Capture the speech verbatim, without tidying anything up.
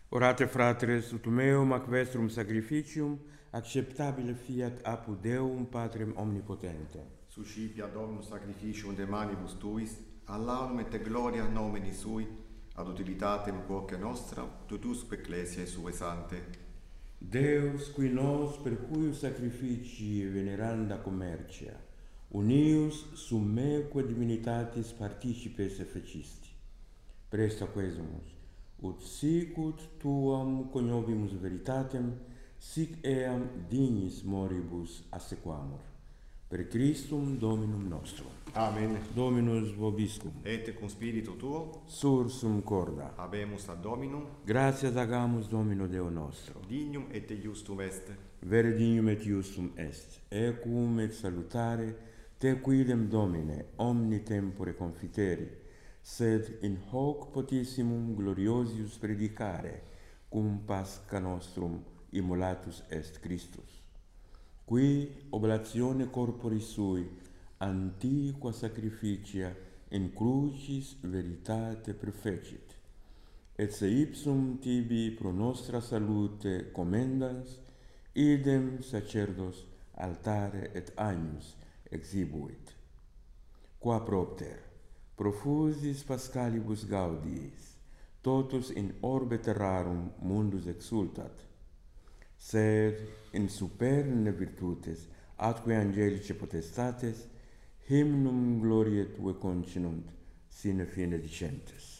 Orate fratres, ut meum ac vestrum sacrificium, acceptabile fiat apud Deum Patrem omnipotente. Suscipia Dominus sacrificium de manibus tuis, all'aum et gloria nomini sui, ad utilitatem quoque nostra, tutusque ecclesiae sue sante. Deus, qui nos per cuius sacrificii veneranda commercia, unius sum meque divinitatis participes effecisti. Presta quesumus, ut sicut tuam coniovimus veritatem, sic eam dignis moribus assequamur. Per Christum Dominum nostrum. Amen. Dominus vobiscum. Et cum spiritu tuo, Sursum corda. habemus ad Dominum, Gratias agamus Domino Deo nostro. dignum et iustum est. Vere dignum et iustum est. Ecum et salutare te quidem Domine omni tempore confiteri, sed in hoc potissimum gloriosius predicare, cum Pascha nostrum immolatus est Christus, qui oblatione corporis sui antiqua sacrificia in crucis veritate perfecit, et se ipsum tibi pro nostra salute commendans, idem sacerdos altare et agnus exhibuit. Qua propter, profusis Paschalibus gaudiis, totus in orbe terrarum mundus exultat, sed in superne virtutes atque angelice potestates hymnum gloriae tue continunt sine fine dicentes.